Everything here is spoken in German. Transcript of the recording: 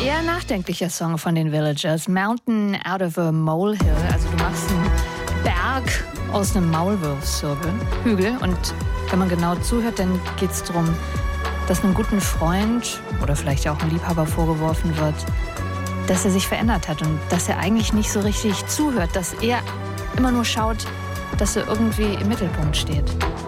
Eher nachdenklicher Song von den Villagers. Mountain out of a molehill. Also du machst einen Berg aus einem Maulwurfshügel. Und wenn man genau zuhört, dann geht es darum, dass einem guten Freund oder vielleicht auch einem Liebhaber vorgeworfen wird, dass er sich verändert hat und dass er eigentlich nicht so richtig zuhört, dass er immer nur schaut, dass er irgendwie im Mittelpunkt steht.